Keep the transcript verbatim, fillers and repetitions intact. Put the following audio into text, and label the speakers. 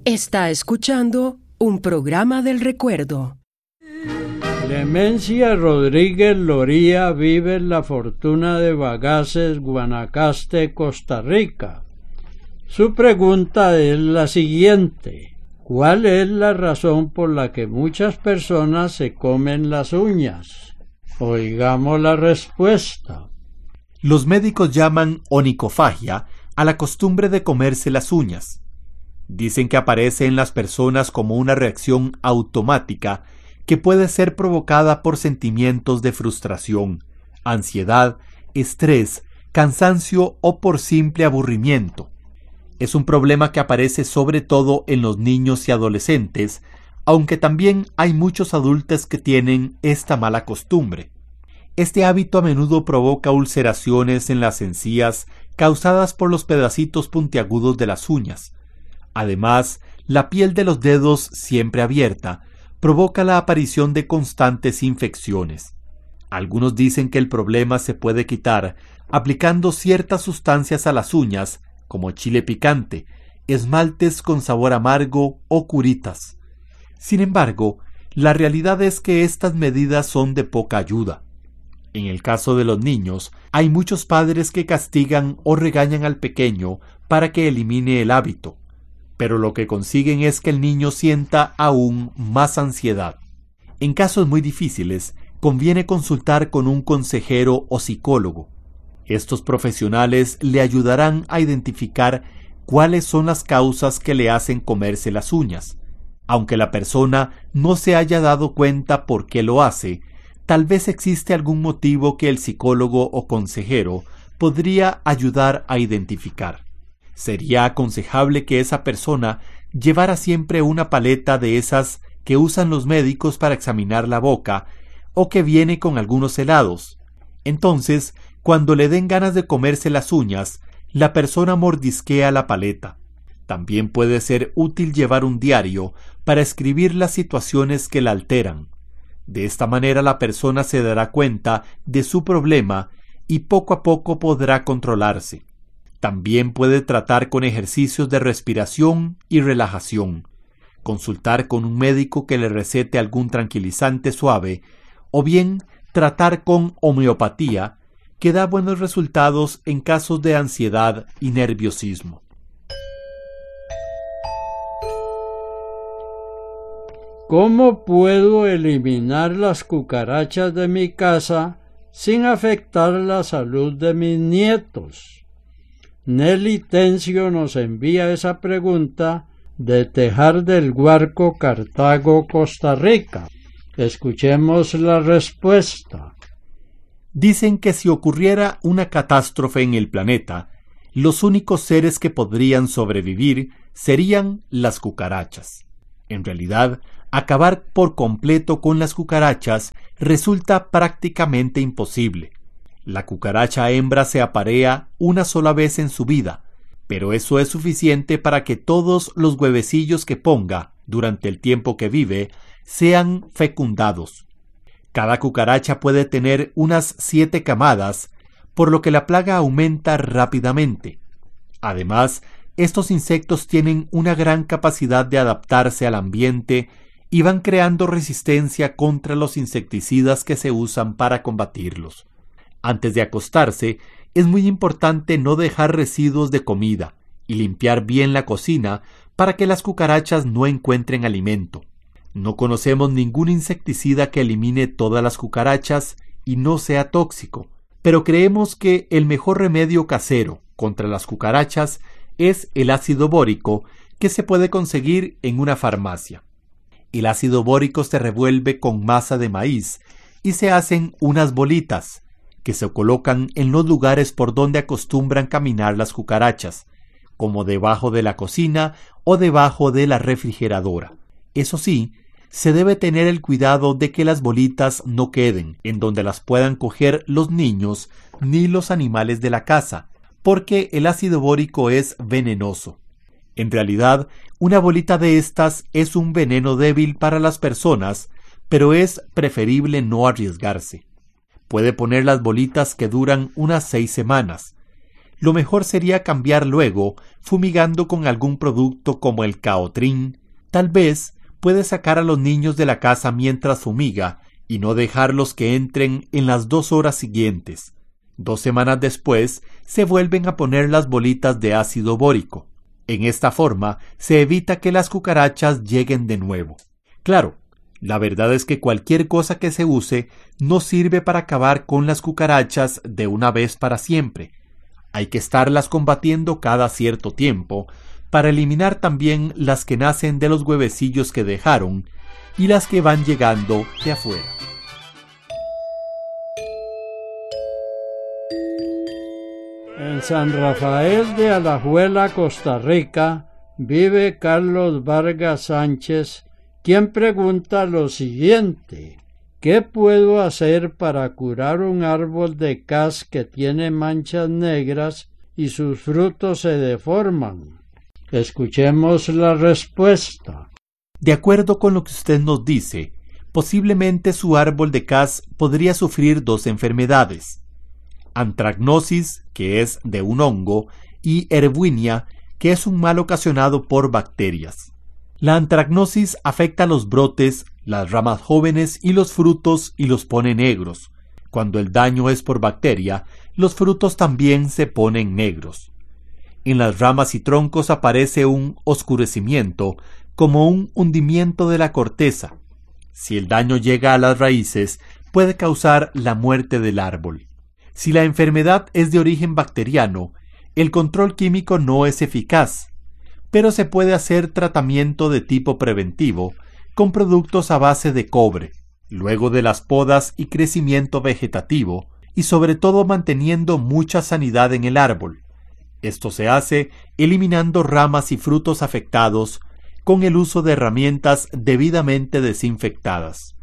Speaker 1: Está escuchando un programa del recuerdo.
Speaker 2: Clemencia Rodríguez Loría vive en La Fortuna de Bagaces, Guanacaste, Costa Rica. Su pregunta es la siguiente: ¿cuál es la razón por la que muchas personas se comen las uñas? Oigamos la respuesta.
Speaker 3: Los médicos llaman onicofagia a la costumbre de comerse las uñas. Dicen que aparece en las personas como una reacción automática que puede ser provocada por sentimientos de frustración, ansiedad, estrés, cansancio o por simple aburrimiento. Es un problema que aparece sobre todo en los niños y adolescentes, aunque también hay muchos adultos que tienen esta mala costumbre. Este hábito a menudo provoca ulceraciones en las encías causadas por los pedacitos puntiagudos de las uñas. Además, la piel de los dedos, siempre abierta, provoca la aparición de constantes infecciones. Algunos dicen que el problema se puede quitar aplicando ciertas sustancias a las uñas, como chile picante, esmaltes con sabor amargo o curitas. Sin embargo, la realidad es que estas medidas son de poca ayuda. En el caso de los niños, hay muchos padres que castigan o regañan al pequeño para que elimine el hábito, pero lo que consiguen es que el niño sienta aún más ansiedad. En casos muy difíciles, conviene consultar con un consejero o psicólogo. Estos profesionales le ayudarán a identificar cuáles son las causas que le hacen comerse las uñas. Aunque la persona no se haya dado cuenta por qué lo hace, tal vez existe algún motivo que el psicólogo o consejero podría ayudar a identificar. Sería aconsejable que esa persona llevara siempre una paleta de esas que usan los médicos para examinar la boca o que viene con algunos helados. Entonces, cuando le den ganas de comerse las uñas, la persona mordisquea la paleta. También puede ser útil llevar un diario para escribir las situaciones que la alteran. De esta manera la persona se dará cuenta de su problema y poco a poco podrá controlarse. También puede tratar con ejercicios de respiración y relajación, consultar con un médico que le recete algún tranquilizante suave, o bien tratar con homeopatía, que da buenos resultados en casos de ansiedad y nerviosismo.
Speaker 2: ¿Cómo puedo eliminar las cucarachas de mi casa sin afectar la salud de mis nietos? Nelly Tencio nos envía esa pregunta de Tejar del Guarco, Cartago, Costa Rica. Escuchemos la respuesta.
Speaker 3: Dicen que si ocurriera una catástrofe en el planeta, los únicos seres que podrían sobrevivir serían las cucarachas. En realidad, acabar por completo con las cucarachas resulta prácticamente imposible. La cucaracha hembra se aparea una sola vez en su vida, pero eso es suficiente para que todos los huevecillos que ponga durante el tiempo que vive sean fecundados. Cada cucaracha puede tener unas siete camadas, por lo que la plaga aumenta rápidamente. Además, estos insectos tienen una gran capacidad de adaptarse al ambiente y van creando resistencia contra los insecticidas que se usan para combatirlos. Antes de acostarse, es muy importante no dejar residuos de comida y limpiar bien la cocina para que las cucarachas no encuentren alimento. No conocemos ningún insecticida que elimine todas las cucarachas y no sea tóxico, pero creemos que el mejor remedio casero contra las cucarachas es el ácido bórico, que se puede conseguir en una farmacia. El ácido bórico se revuelve con masa de maíz y se hacen unas bolitas que se colocan en los lugares por donde acostumbran caminar las cucarachas, como debajo de la cocina o debajo de la refrigeradora. Eso sí, se debe tener el cuidado de que las bolitas no queden en donde las puedan coger los niños ni los animales de la casa, porque el ácido bórico es venenoso. En realidad, una bolita de estas es un veneno débil para las personas, pero es preferible no arriesgarse. Puede poner las bolitas que duran unas seis semanas. lo mejor sería cambiar luego, fumigando con algún producto como el caotrín. Tal vez puede sacar a los niños de la casa mientras fumiga y no dejarlos que entren en las dos horas siguientes. Dos semanas después, se vuelven a poner las bolitas de ácido bórico. En esta forma, se evita que las cucarachas lleguen de nuevo. Claro, la verdad es que cualquier cosa que se use no sirve para acabar con las cucarachas de una vez para siempre. Hay que estarlas combatiendo cada cierto tiempo para eliminar también las que nacen de los huevecillos que dejaron y las que van llegando de afuera.
Speaker 2: En San Rafael de Alajuela, Costa Rica, vive Carlos Vargas Sánchez, quien pregunta lo siguiente: ¿qué puedo hacer para curar un árbol de cas que tiene manchas negras y sus frutos se deforman? Escuchemos la respuesta.
Speaker 3: De acuerdo con lo que usted nos dice, posiblemente su árbol de cas podría sufrir dos enfermedades: antracnosis, que es de un hongo, y erwinia, que es un mal ocasionado por bacterias. La antracnosis afecta los brotes, las ramas jóvenes y los frutos y los pone negros. Cuando el daño es por bacteria, los frutos también se ponen negros. En las ramas y troncos aparece un oscurecimiento, como un hundimiento de la corteza. Si el daño llega a las raíces, puede causar la muerte del árbol. Si la enfermedad es de origen bacteriano, el control químico no es eficaz, pero se puede hacer tratamiento de tipo preventivo con productos a base de cobre, luego de las podas y crecimiento vegetativo, y sobre todo manteniendo mucha sanidad en el árbol. Esto se hace eliminando ramas y frutos afectados con el uso de herramientas debidamente desinfectadas.